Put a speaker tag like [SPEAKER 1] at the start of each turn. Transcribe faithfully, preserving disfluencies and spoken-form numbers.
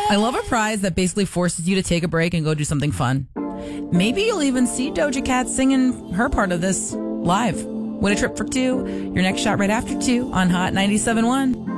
[SPEAKER 1] I love a prize that basically forces you to take a break and go do something fun. Maybe you'll even see Doja Cat singing her part of this live. Win a trip for two. Your next shot right after two on Hot ninety-seven point one.